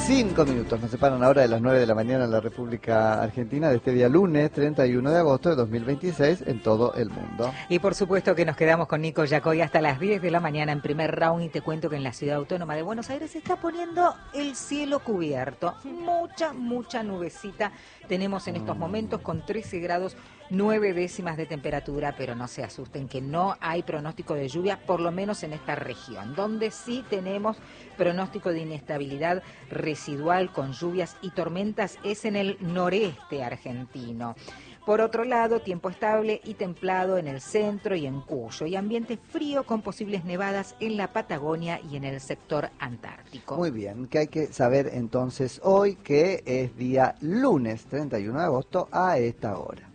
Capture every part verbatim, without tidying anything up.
Cinco minutos nos separan ahora de las nueve de la mañana en la República Argentina de este día lunes treinta y uno de agosto de dos mil veintiséis en todo el mundo. Y por supuesto que nos quedamos con Nico Yacoy hasta las diez de la mañana en primer round y te cuento que en la ciudad autónoma de Buenos Aires se está poniendo el cielo cubierto. Mucha, mucha nubecita tenemos en estos momentos con trece grados nueve décimas de temperatura, pero no se asusten que no hay pronóstico de lluvia, por lo menos en esta región, donde sí tenemos pronóstico de inestabilidad residual con lluvias y tormentas es en el noreste argentino. Por otro lado, tiempo estable y templado en el centro y en Cuyo, y ambiente frío con posibles nevadas en la Patagonia y en el sector antártico. Muy bien, que hay que saber entonces hoy que es día lunes treinta y uno de agosto a esta hora.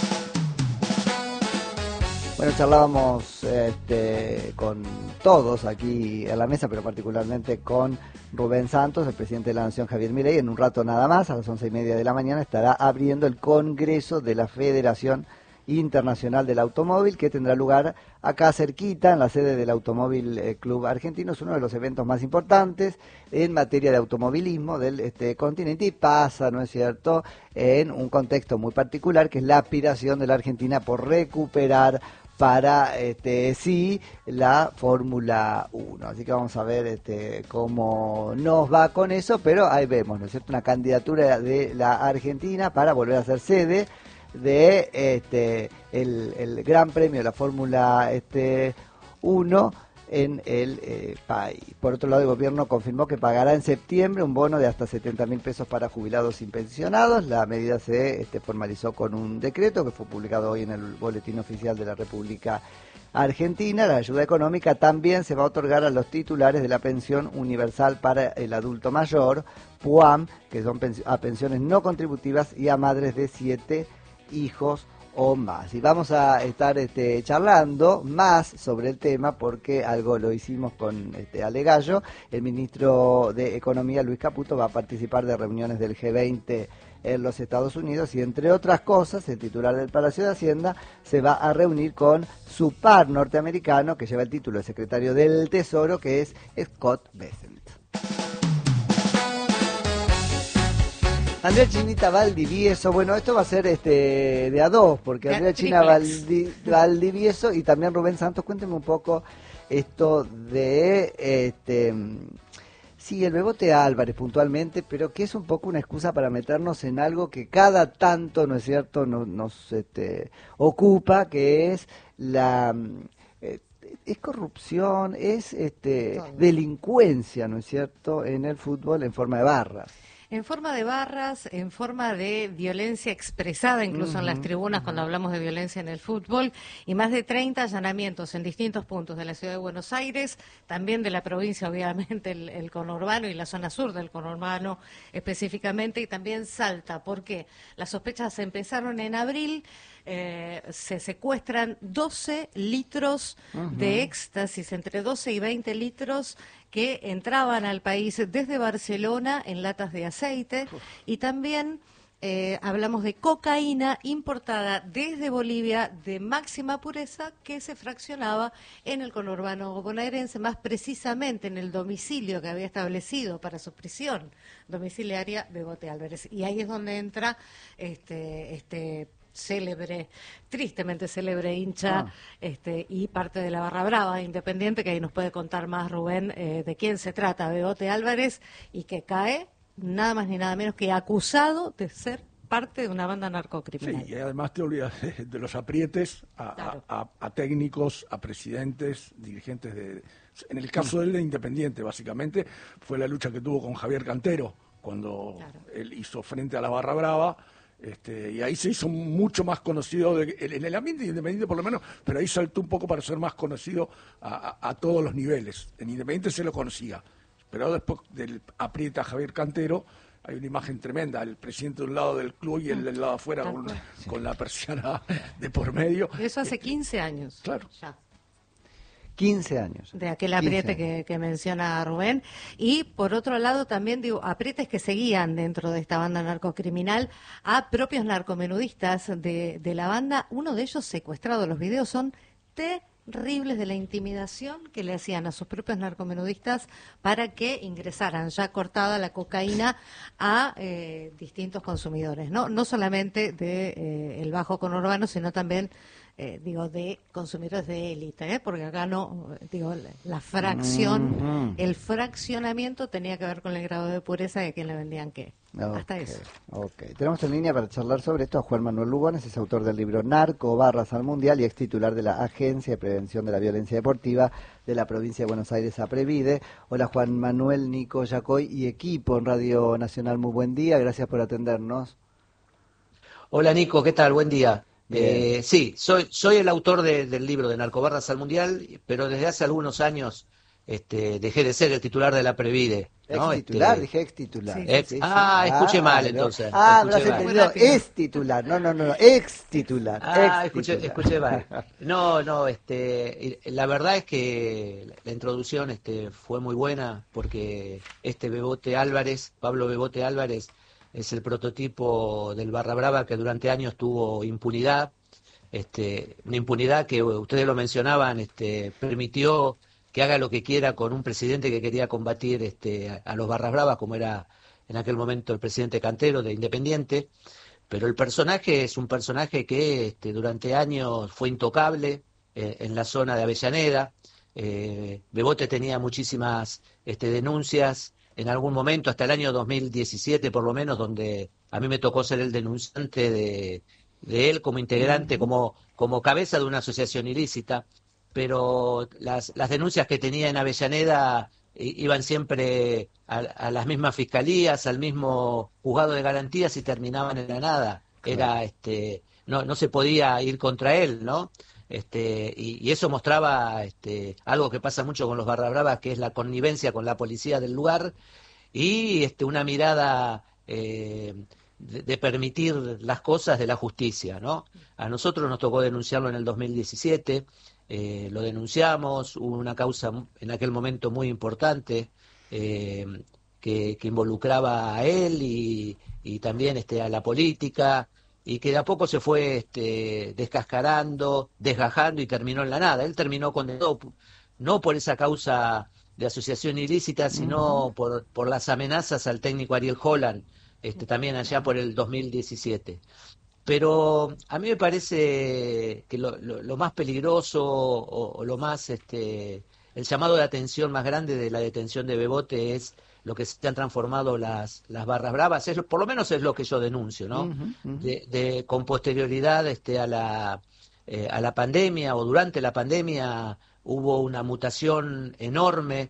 Bueno, charlábamos este, con todos aquí en la mesa, pero particularmente con Rubén Santos, el presidente de la Nación, Javier Milei. En un rato nada más, a las once y media de la mañana, estará abriendo el Congreso de la Federación Internacional del Automóvil, que tendrá lugar acá cerquita, en la sede del Automóvil eh, Club Argentino. Es uno de los eventos más importantes en materia de automovilismo del este continente y pasa, ¿no es cierto?, en un contexto muy particular, que es la aspiración de la Argentina por recuperar para este sí la Fórmula uno. Así que vamos a ver este cómo nos va con eso, pero ahí vemos, ¿no es cierto?, una candidatura de la Argentina para volver a ser sede de este el, el Gran Premio de la Fórmula este uno en el eh, país. Por otro lado, el gobierno confirmó que pagará en septiembre un bono de hasta setenta mil pesos para jubilados y pensionados. La medida se este, formalizó con un decreto que fue publicado hoy en el Boletín Oficial de la República Argentina. La ayuda económica también se va a otorgar a los titulares de la Pensión Universal para el Adulto Mayor, PUAM, que son pens- a pensiones no contributivas, y a madres de siete hijos o más. Y vamos a estar este, charlando más sobre el tema porque algo lo hicimos con este, Ale Gallo. El ministro de Economía, Luis Caputo, va a participar de reuniones del G veinte en los Estados Unidos y, entre otras cosas, el titular del Palacio de Hacienda se va a reunir con su par norteamericano que lleva el título de secretario del Tesoro, que es Scott Bessent. Andrea Chinita Valdivieso, bueno, esto va a ser este de a dos, porque Andrea China Valdi, Valdivieso y también Rubén Santos, cuéntenme un poco esto de, este, sí, el Bebote Álvarez puntualmente, pero que es un poco una excusa para meternos en algo que cada tanto, ¿no es cierto?, nos, nos este, ocupa, que es la... Eh, es corrupción, es este delincuencia, ¿no es cierto?, en el fútbol en forma de barras. En forma de barras, en forma de violencia expresada, incluso uh-huh, en las tribunas, uh-huh, cuando hablamos de violencia en el fútbol, y más de treinta allanamientos en distintos puntos de la ciudad de Buenos Aires, también de la provincia, obviamente, el, el conurbano y la zona sur del conurbano específicamente, y también Salta, porque las sospechas empezaron en abril. Eh, se secuestran doce litros uh-huh de éxtasis, entre doce y veinte litros que entraban al país desde Barcelona en latas de aceite, uh. y también eh, hablamos de cocaína importada desde Bolivia de máxima pureza que se fraccionaba en el conurbano bonaerense, más precisamente en el domicilio que había establecido para su prisión domiciliaria Bebote Álvarez. Y ahí es donde entra este este célebre, tristemente célebre hincha ah. este y parte de la barra brava Independiente, que ahí nos puede contar más Rubén eh, de quién se trata, Bebote Álvarez, y que cae nada más ni nada menos que acusado de ser parte de una banda narcocriminal. Sí, y además te olvidas de, de los aprietes a, claro. a, a, a técnicos, a presidentes, dirigentes de... En el caso de él, de Independiente, básicamente, fue la lucha que tuvo con Javier Cantero, cuando claro. él hizo frente a la barra brava. Este, y ahí se hizo mucho más conocido de, en el ambiente Independiente por lo menos, pero ahí saltó un poco para ser más conocido a, a, a todos los niveles. En Independiente se lo conocía, pero después del aprieta a Javier Cantero hay una imagen tremenda, el presidente de un lado del club y el del lado afuera con, con la persiana de por medio. Eso hace quince años. Claro. Ya. quince años. De aquel apriete que, que menciona Rubén. Y por otro lado también digo, aprietes que seguían dentro de esta banda narcocriminal a propios narcomenudistas de, de la banda. Uno de ellos secuestrado. Los videos son terribles de la intimidación que le hacían a sus propios narcomenudistas para que ingresaran ya cortada la cocaína a eh, distintos consumidores, no no solamente de eh, el bajo conurbano, sino también eh, digo de consumidores de élite, ¿eh? Porque acá no, digo, la fracción, uh-huh. el fraccionamiento tenía que ver con el grado de pureza de quién le vendían qué. Okay, hasta eso. Okay. Tenemos en línea para charlar sobre esto a Juan Manuel Lugones, es autor del libro Narco, Barras al Mundial y ex titular de la Agencia de Prevención de la Violencia Deportiva de la provincia de Buenos Aires, APREVIDE. Hola Juan Manuel, Nico Yacoy y equipo en Radio Nacional, muy buen día, gracias por atendernos. Hola Nico, ¿qué tal? Buen día. Eh, sí, soy soy el autor de, del libro de Narco, Barras al Mundial, pero desde hace algunos años este, dejé de ser el titular de la APREVIDE. ¿No? Ex titular, este, dije ex titular. Sí, ex, sí, ah, sí. escuché ah, mal entonces. Ah, me lo has entendido, es titular. No, no, no, ex titular. Ah, ex escuché, titular. escuché mal. No, no, este, la verdad es que la introducción este, fue muy buena porque este Bebote Álvarez, Pablo Bebote Álvarez, es el prototipo del Barra Brava que durante años tuvo impunidad. Este, una impunidad que ustedes lo mencionaban, este, permitió que haga lo que quiera con un presidente que quería combatir este, a, a los Barras Bravas, como era en aquel momento el presidente Cantero de Independiente, pero el personaje es un personaje que este, durante años fue intocable eh, en la zona de Avellaneda. eh, Bebote tenía muchísimas este, denuncias, en algún momento, hasta el año dos mil diecisiete por lo menos, donde a mí me tocó ser el denunciante de, de él como integrante, como, como cabeza de una asociación ilícita. Pero las, las denuncias que tenía en Avellaneda iban siempre a, a las mismas fiscalías, al mismo juzgado de garantías y terminaban en la nada. Era, este, no, no se podía ir contra él, ¿no? Este, y, y eso mostraba este, algo que pasa mucho con los Barra Bravas, que es la connivencia con la policía del lugar y este, una mirada eh, de, de permitir las cosas de la justicia, ¿no? A nosotros nos tocó denunciarlo en el dos mil diecisiete. Eh, lo denunciamos, hubo una causa en aquel momento muy importante eh, que, que involucraba a él y, y también este, a la política y que de a poco se fue este, descascarando, desgajando y terminó en la nada. Él terminó condenado no por esa causa de asociación ilícita, sino uh-huh. por, por las amenazas al técnico Ariel Holland, este, también allá por el dos mil diecisiete. Pero a mí me parece que lo, lo, lo más peligroso o, o lo más, este, el llamado de atención más grande de la detención de Bebote es lo que se han transformado las, las Barras Bravas, es, por lo menos es lo que yo denuncio, ¿no? Uh-huh, uh-huh. De, de, con posterioridad este, a, la, eh, a la pandemia o durante la pandemia hubo una mutación enorme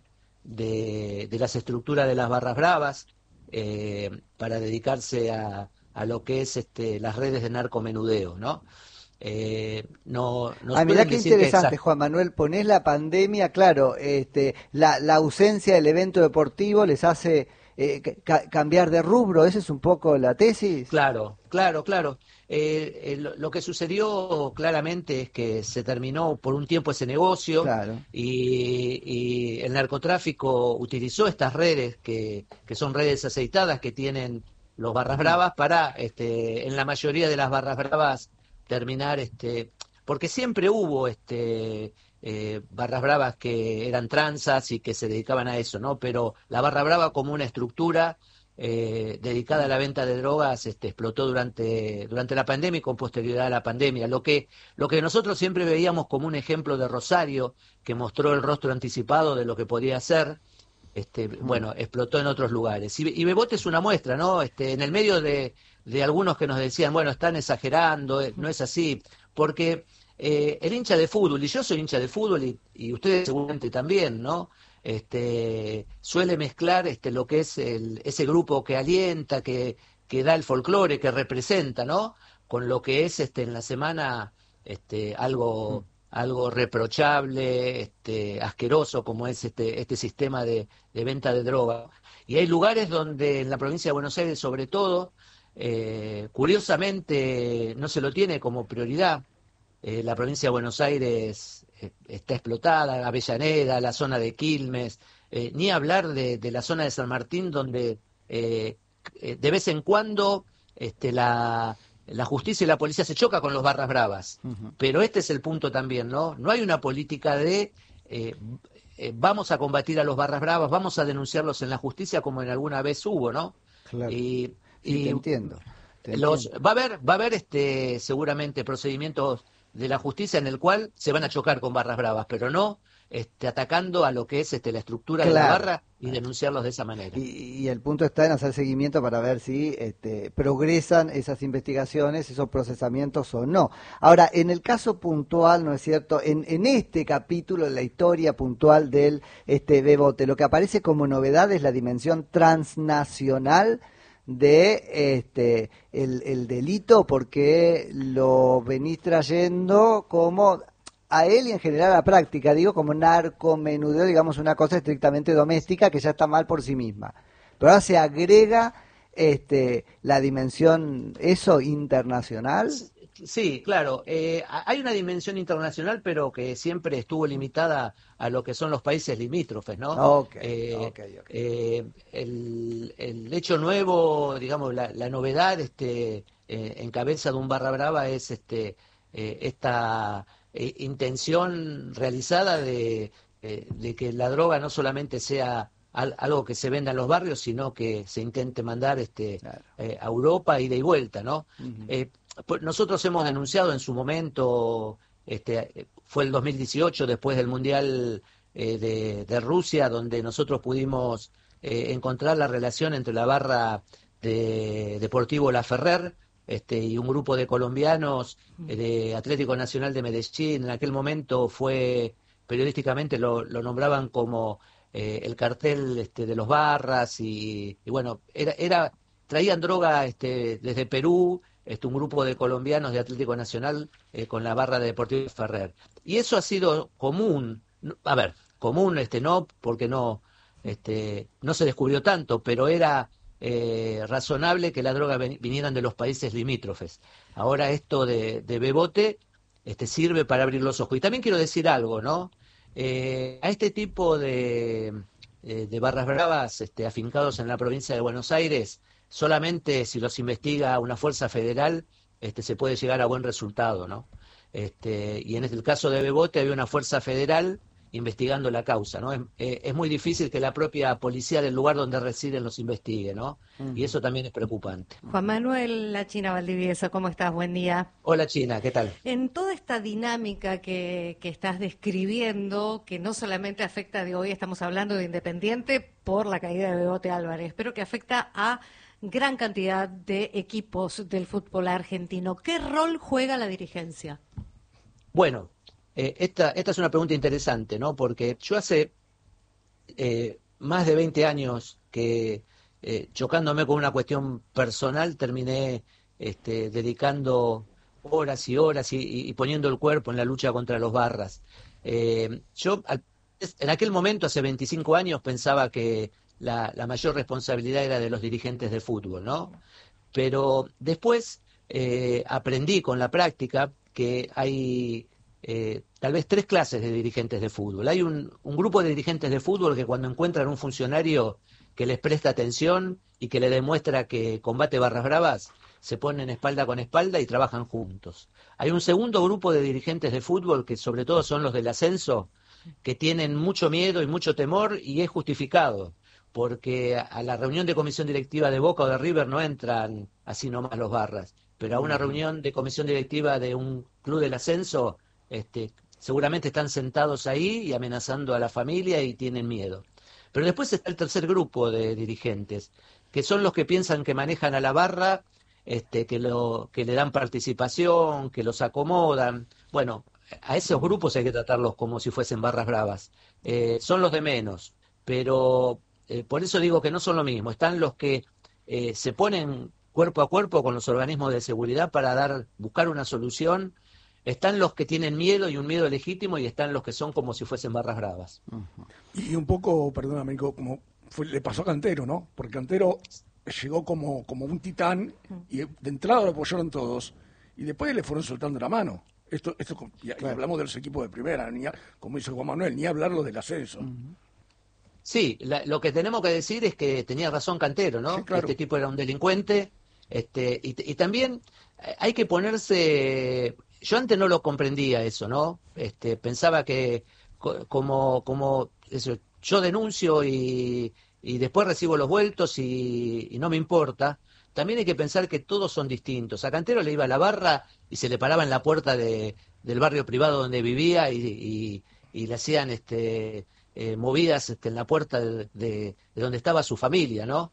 de, de las estructuras de las Barras Bravas eh, para dedicarse a a lo que es este, las redes de narcomenudeo, ¿no? Eh, no, no ah, mirá qué interesante, que Juan Manuel, ponés la pandemia, claro, este, la, la ausencia del evento deportivo les hace eh, ca- cambiar de rubro, ¿esa es un poco la tesis? Claro, claro, claro. Eh, eh, lo, lo que sucedió claramente es que se terminó por un tiempo ese negocio claro. y, y el narcotráfico utilizó estas redes que, que son redes aceitadas que tienen los Barras Bravas para, este, en la mayoría de las Barras Bravas, terminar, este, porque siempre hubo este, eh, Barras Bravas que eran tranzas y que se dedicaban a eso, ¿no? Pero la Barra Brava como una estructura eh, dedicada a la venta de drogas este, explotó durante, durante la pandemia y con posterioridad a la pandemia. Lo que, lo que nosotros siempre veíamos como un ejemplo de Rosario, que mostró el rostro anticipado de lo que podía ser, Este, bueno, explotó en otros lugares. Y, y Bebote es una muestra, ¿no? Este, en el medio de, de algunos que nos decían, bueno, están exagerando, no es así, porque eh, el hincha de fútbol, y yo soy hincha de fútbol, y, y ustedes seguramente también, ¿no? Este, suele mezclar este, lo que es el, ese grupo que alienta, que, que da el folclore, que representa, ¿no? Con lo que es este, en la semana este, algo... algo reprochable, este, asqueroso como es este, este sistema de, de venta de droga. Y hay lugares donde en la provincia de Buenos Aires, sobre todo, eh, curiosamente no se lo tiene como prioridad. Eh, la provincia de Buenos Aires eh, está explotada, Avellaneda, la zona de Quilmes, eh, ni hablar de, de la zona de San Martín, donde eh, de vez en cuando este, la... la justicia y la policía se choca con los barras bravas. Uh-huh. Pero este es el punto también, ¿no? No hay una política de eh, eh, vamos a combatir a los barras bravas, vamos a denunciarlos en la justicia como en alguna vez hubo, ¿no? Claro. Y, sí, y te entiendo. Te los, entiendo. va a haber, va a haber este seguramente procedimientos de la justicia en el cual se van a chocar con barras bravas, pero no este, atacando a lo que es este, la estructura claro. de la barra y denunciarlos de esa manera. Y, y el punto está en hacer seguimiento para ver si este, progresan esas investigaciones, esos procesamientos o no. Ahora, en el caso puntual, ¿no es cierto? En, en este capítulo, en la historia puntual del este, Bebote, lo que aparece como novedad es la dimensión transnacional de este el, el delito, porque lo venís trayendo como a él y en general a la práctica, digo, como narcomenudeo, digamos, una cosa estrictamente doméstica que ya está mal por sí misma. Pero ahora se agrega este la dimensión, eso, internacional. Sí, claro. Eh, hay una dimensión internacional, pero que siempre estuvo limitada a lo que son los países limítrofes, ¿no? Okay, eh, okay, okay. Eh, el, el hecho nuevo, digamos, la, la novedad este, eh, en cabeza de un barra brava es este eh, esta eh, intención realizada de, eh, de que la droga no solamente sea al, algo que se venda en los barrios, sino que se intente mandar este claro. eh, a Europa ida y vuelta, ¿no? Uh-huh. eh, Nosotros hemos denunciado en su momento, este, fue el dos mil dieciocho, después del Mundial eh, de, de Rusia, donde nosotros pudimos eh, encontrar la relación entre la barra de Deportivo La Ferrer este, y un grupo de colombianos eh, de Atlético Nacional de Medellín. En aquel momento fue, periodísticamente lo, lo nombraban como eh, el cartel este, de los barras y, y bueno, era, era traían droga este, desde Perú, Este, un grupo de colombianos de Atlético Nacional eh, con la barra de Deportivo Ferrer. Y eso ha sido común, a ver, común este no, porque no, este, no se descubrió tanto, pero era eh, razonable que la droga ven, vinieran de los países limítrofes. Ahora esto de, de Bebote este, sirve para abrir los ojos. Y también quiero decir algo, ¿no? Eh, a este tipo de, eh, de barras bravas este, afincados en la provincia de Buenos Aires, solamente si los investiga una fuerza federal este, se puede llegar a buen resultado, ¿no? Este, y en el caso de Bebote había una fuerza federal investigando la causa, ¿no? Es, es muy difícil que la propia policía del lugar donde residen los investigue, ¿no? Uh-huh. Y eso también es preocupante. Juan Manuel La China Valdivieso, ¿cómo estás? Buen día. Hola China, ¿qué tal? En toda esta dinámica que, que estás describiendo, que no solamente afecta de hoy, estamos hablando de Independiente por la caída de Bebote Álvarez, pero que afecta a gran cantidad de equipos del fútbol argentino. ¿Qué rol juega la dirigencia? Bueno, eh, esta, esta es una pregunta interesante, ¿no? Porque yo hace eh, más de veinte años que, eh, chocándome con una cuestión personal, terminé este, dedicando horas y horas y, y, y poniendo el cuerpo en la lucha contra los barras. Eh, yo, al, en aquel momento, hace veinticinco años, pensaba que La, la mayor responsabilidad era de los dirigentes de fútbol, ¿no? Pero después eh, aprendí con la práctica que hay eh, tal vez tres clases de dirigentes de fútbol. Hay un, un grupo de dirigentes de fútbol que cuando encuentran un funcionario que les presta atención y que le demuestra que combate barras bravas, se ponen espalda con espalda y trabajan juntos. Hay un segundo grupo de dirigentes de fútbol que sobre todo son los del ascenso, que tienen mucho miedo y mucho temor y es justificado, porque a la reunión de comisión directiva de Boca o de River no entran así nomás los barras, pero a una reunión de comisión directiva de un club del ascenso, este, seguramente están sentados ahí y amenazando a la familia y tienen miedo. Pero después está el tercer grupo de dirigentes, que son los que piensan que manejan a la barra, este, que, lo, que le dan participación, que los acomodan. Bueno, a esos grupos hay que tratarlos como si fuesen barras bravas. Eh, son los de menos, pero... Eh, por eso digo que no son lo mismo. Están los que eh, se ponen cuerpo a cuerpo con los organismos de seguridad para dar, buscar una solución. Están los que tienen miedo y un miedo legítimo y están los que son como si fuesen barras bravas. Uh-huh. Y un poco, perdóname, como fue, le pasó a Cantero, ¿no? Porque Cantero llegó como, como un titán y de entrada lo apoyaron todos y después le fueron soltando la mano. Esto, esto y, claro. y hablamos de los equipos de primera, ni a, como dice Juan Manuel, ni hablarlo del ascenso. Uh-huh. Sí, la, lo que tenemos que decir es que tenía razón Cantero, ¿no? Sí, claro. Este tipo era un delincuente, Este, y, y también hay que ponerse, yo antes no lo comprendía eso, ¿no? Este, pensaba que co- como, como eso, yo denuncio y, y después recibo los vueltos y, y no me importa. También hay que pensar que todos son distintos. A Cantero le iba a la barra y se le paraba en la puerta de, del barrio privado donde vivía y, y, y le hacían este, eh, movidas este, en la puerta de, de, de donde estaba su familia, ¿no?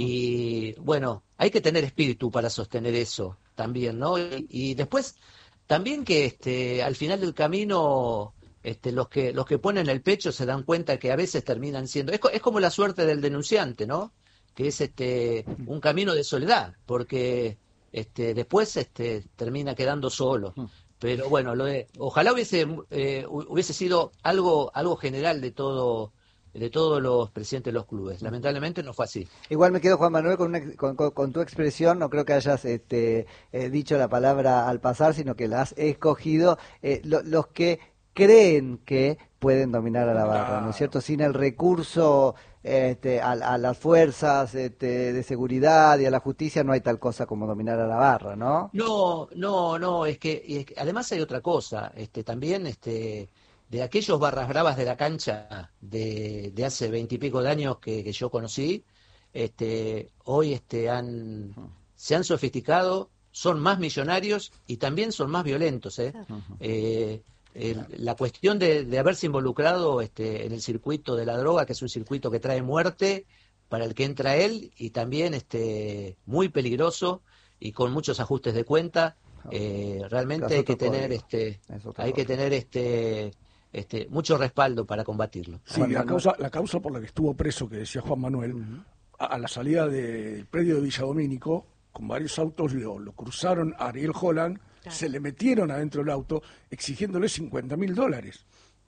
Y bueno, hay que tener espíritu para sostener eso también, ¿no? Y, y después también que este, al final del camino este, los que los que ponen el pecho se dan cuenta que a veces terminan siendo, es, co- es como la suerte del denunciante, ¿no? Que es este un camino de soledad, porque este después este termina quedando solo. Pero bueno, lo de, ojalá hubiese eh, hu- hubiese sido algo algo general de todo de todos los presidentes de los clubes. Lamentablemente no fue así. Igual me quedo, Juan Manuel, con, una- con, con- con tu expresión. No creo que hayas este, eh, dicho la palabra al pasar, sino que la has escogido. Eh, lo- los que creen que pueden dominar a la barra, ¿no es cierto? Sin el recurso este, a, a las fuerzas este, de seguridad y a la justicia, no hay tal cosa como dominar a la barra, ¿no? No, no, no, es que, y es que además hay otra cosa, este también este de aquellos barras bravas de la cancha de, de hace veintipico de años que, que yo conocí, este hoy este han se han sofisticado, son más millonarios y también son más violentos, ¿eh? Eh, el- la cuestión de, de haberse involucrado este, en el circuito de la droga, que es un circuito que trae muerte para el que entra él y también este muy peligroso y con muchos ajustes de cuenta. Eh, realmente Es hay que otro tener código. este Es otra hay que cosa. tener este este mucho respaldo para combatirlo. Sí, Juan la Manuel. causa, la causa por la que estuvo preso, que decía Juan Manuel, a, a la salida del predio de Villadomínico, con varios autos lo, lo cruzaron a Ariel Holland, se le metieron adentro del auto exigiéndole cincuenta mil dólares.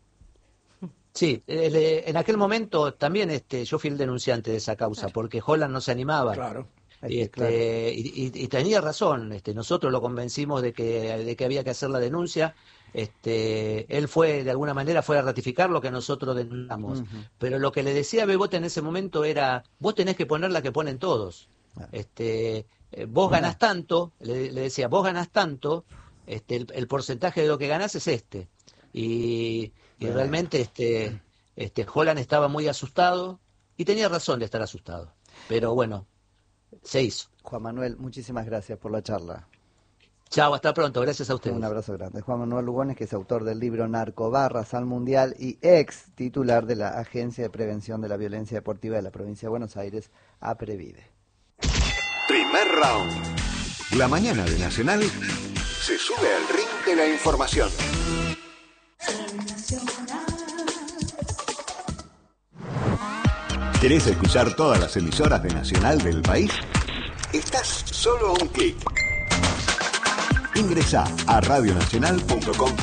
Sí, el, eh, en aquel momento también este yo fui el denunciante de esa causa porque Holland no se animaba. Claro. Y, Este, claro. este, y, y- y tenía razón, este, nosotros lo convencimos de que, de que había que hacer la denuncia. Este, él fue, de alguna manera, fue a ratificar lo que nosotros denunciamos. Pero lo que le decía a Bebote en ese momento era, vos tenés que poner la que ponen todos. Claro. Este, eh, vos ganás tanto, le, le decía, vos ganás tanto, este, el, el porcentaje de lo que ganás es este. Y, y Bueno. realmente este, este, Holland estaba muy asustado y tenía razón de estar asustado. Pero bueno, se hizo. Juan Manuel, muchísimas gracias por la charla. Chao, hasta pronto. Gracias a ustedes. Un abrazo grande. Juan Manuel Lugones, que es autor del libro Narcobarras al Mundial y ex titular de la Agencia de Prevención de la Violencia Deportiva de la Provincia de Buenos Aires, APREVIDE. Primer round. La mañana de Nacional se sube al ring de la información. ¿Querés escuchar todas las emisoras de Nacional del país? Estás solo a un clic. Ingresá a radionacional punto com.